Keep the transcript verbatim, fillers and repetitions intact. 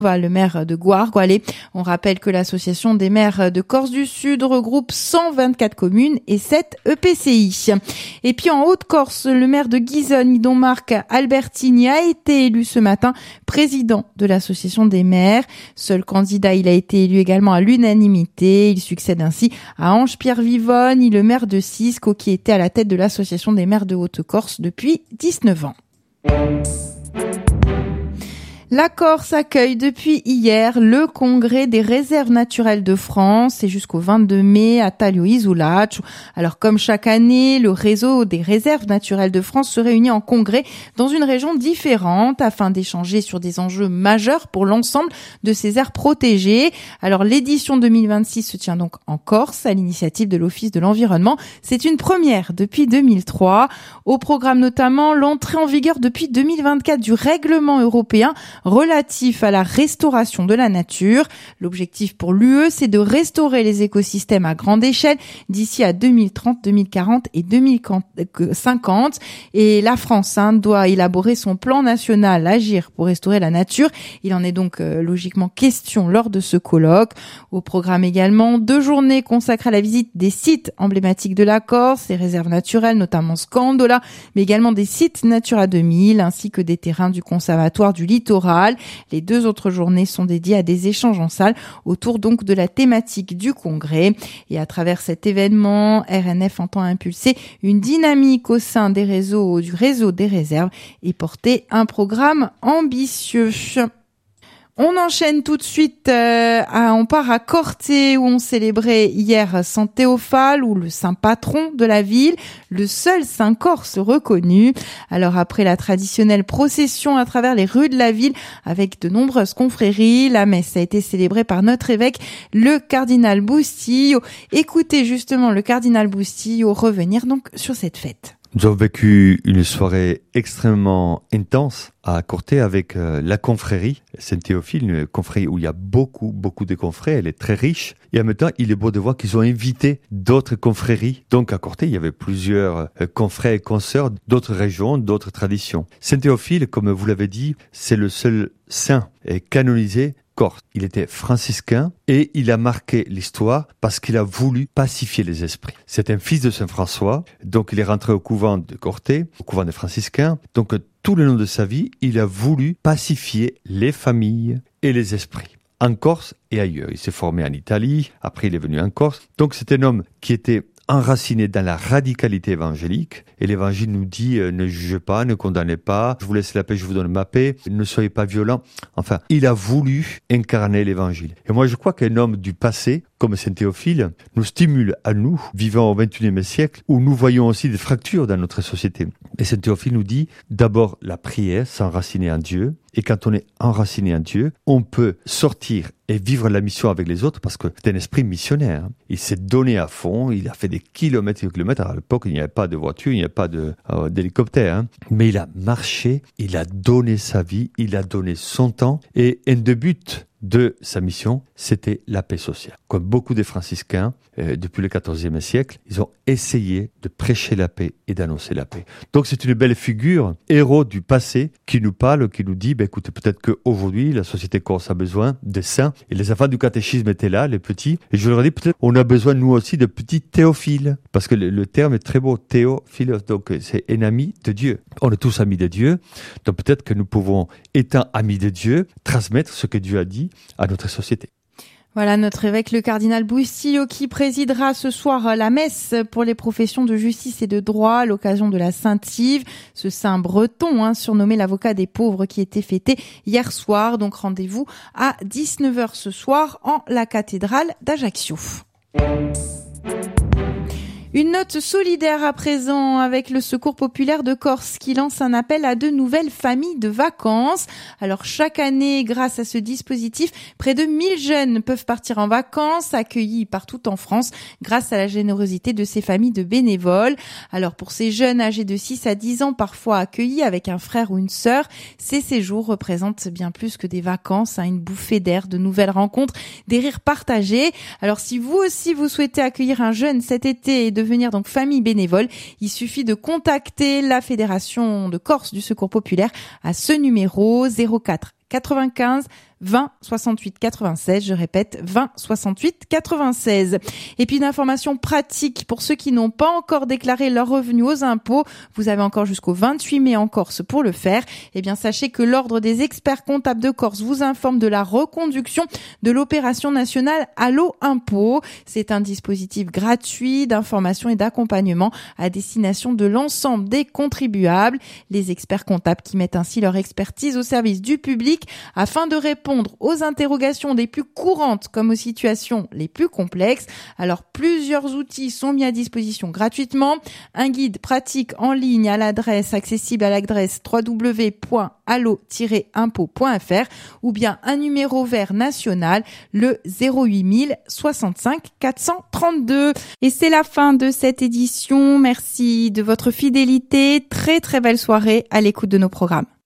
le maire de Gouargualé. On rappelle que l'association des maires de Corse du Sud regroupe cent vingt-quatre communes et sept E P C I. Et puis en Haute-Corse, le maire de Ghisonne, Don Marc Albertini, a été élu ce matin président de l'association des maires. Seul candidat, il a été élu également à l'unanimité. Il succède ainsi à Ange-Pierre Vivonne, le maire de Cisco, qui était à la tête de l'association des maires de Haute-Corse depuis dix-neuf ans. La Corse accueille depuis hier le congrès des réserves naturelles de France. C'est jusqu'au vingt-deux mai à Taglio-Isola. Alors comme chaque année, le réseau des réserves naturelles de France se réunit en congrès dans une région différente afin d'échanger sur des enjeux majeurs pour l'ensemble de ces aires protégées. Alors l'édition deux mille vingt-six se tient donc en Corse à l'initiative de l'Office de l'environnement. C'est une première depuis deux mille trois. Au programme notamment l'entrée en vigueur depuis deux mille vingt-quatre du règlement européen relatif à la restauration de la nature. L'objectif pour l'U E, c'est de restaurer les écosystèmes à grande échelle d'ici à deux mille trente, deux mille quarante et deux mille cinquante. Et la France hein, doit élaborer son plan national Agir pour restaurer la nature. Il en est donc euh, logiquement question lors de ce colloque. Au programme également, deux journées consacrées à la visite des sites emblématiques de la Corse, les réserves naturelles, notamment Scandola, mais également des sites Natura deux mille, ainsi que des terrains du Conservatoire du Littoral. Les deux autres journées sont dédiées à des échanges en salle autour donc de la thématique du congrès. Et à travers cet événement, R N F entend impulser une dynamique au sein des réseaux, du réseau des réserves et porter un programme ambitieux. On enchaîne tout de suite, euh, à, on part à Corté où on célébrait hier Saint Théophale ou le saint patron de la ville, le seul saint corse reconnu. Alors après la traditionnelle procession à travers les rues de la ville avec de nombreuses confréries, la messe a été célébrée par notre évêque, le cardinal Bustillo. Écoutez justement le cardinal Bustillo revenir donc sur cette fête. Nous avons vécu une soirée extrêmement intense à Corté avec euh, la confrérie Saint-Théophile, une confrérie où il y a beaucoup, beaucoup de confrères, elle est très riche. Et en même temps, il est beau de voir qu'ils ont invité d'autres confréries. Donc à Corté, il y avait plusieurs euh, confrères et consoeurs d'autres régions, d'autres traditions. Saint-Théophile, comme vous l'avez dit, c'est le seul saint canonisé corse. Il était franciscain et il a marqué l'histoire parce qu'il a voulu pacifier les esprits. C'est un fils de Saint François, donc il est rentré au couvent de Corté, au couvent des franciscains. Donc tout le long de sa vie, il a voulu pacifier les familles et les esprits. En Corse et ailleurs. Il s'est formé en Italie, après il est venu en Corse. Donc c'est un homme qui était enraciné dans la radicalité évangélique. Et l'évangile nous dit, euh, ne jugez pas, ne condamnez pas, je vous laisse la paix, je vous donne ma paix, ne soyez pas violents. Enfin, il a voulu incarner l'évangile. Et moi, je crois qu'un homme du passé, comme Saint Théophile, nous stimule à nous, vivant au vingt et unième siècle, où nous voyons aussi des fractures dans notre société. Et Saint Théophile nous dit, d'abord, la prière, s'enraciner en Dieu. Et quand on est enraciné en Dieu, on peut sortir et vivre la mission avec les autres parce que c'est un esprit missionnaire. Il s'est donné à fond, il a fait des kilomètres et des kilomètres. À l'époque, il n'y avait pas de voiture, il n'y avait pas de, euh, d'hélicoptère. Hein. Mais il a marché, il a donné sa vie, il a donné son temps. Et un des buts de sa mission, c'était la paix sociale. Comme beaucoup des franciscains, euh, depuis le quatorzième siècle, ils ont essayé de prêcher la paix et d'annoncer la paix. Donc c'est une belle figure, héros du passé, qui nous parle, qui nous dit, bah, écoutez, peut-être qu'aujourd'hui, la société corse a besoin de saints. Et les enfants du catéchisme étaient là, les petits. Et je leur ai dit, peut-être on a besoin, nous aussi, de petits théophiles. Parce que le, le terme est très beau, théophile, donc c'est un ami de Dieu. On est tous amis de Dieu. Donc peut-être que nous pouvons, étant amis de Dieu, transmettre ce que Dieu a dit à notre société. Voilà notre évêque, le cardinal Bustillo, qui présidera ce soir la messe pour les professions de justice et de droit à l'occasion de la Saint-Yves, ce saint breton, hein, surnommé l'avocat des pauvres, qui était fêté hier soir. Donc rendez-vous à dix-neuf heures ce soir en la cathédrale d'Ajaccio. Une note solidaire à présent avec le Secours populaire de Corse qui lance un appel à de nouvelles familles de vacances. Alors chaque année, grâce à ce dispositif, près de mille jeunes peuvent partir en vacances, accueillis partout en France grâce à la générosité de ces familles de bénévoles. Alors pour ces jeunes âgés de six à dix ans, parfois accueillis avec un frère ou une sœur, ces séjours représentent bien plus que des vacances, hein, une bouffée d'air, de nouvelles rencontres, des rires partagés. Alors si vous aussi vous souhaitez accueillir un jeune cet été et de devenir donc famille bénévole, il suffit de contacter la Fédération de Corse du Secours populaire à ce numéro zéro quatre quatre-vingt-quinze vingt soixante-huit quatre-vingt-seize. Je répète, vingt soixante-huit quatre-vingt-seize. Et puis une information pratique pour ceux qui n'ont pas encore déclaré leurs revenus aux impôts. Vous avez encore jusqu'au vingt-huit mai en Corse pour le faire. Eh bien, sachez que l'Ordre des experts comptables de Corse vous informe de la reconduction de l'opération nationale Allo Impôt. C'est un dispositif gratuit d'information et d'accompagnement à destination de l'ensemble des contribuables. Les experts comptables qui mettent ainsi leur expertise au service du public afin de répondre aux interrogations les plus courantes comme aux situations les plus complexes. Alors, plusieurs outils sont mis à disposition gratuitement. Un guide pratique en ligne à l'adresse accessible à l'adresse w w w point allo tiret impôt point f r ou bien un numéro vert national, le zéro huit mille soixante-cinq quatre cent trente-deux. Et c'est la fin de cette édition. Merci de votre fidélité. Très très belle soirée à l'écoute de nos programmes.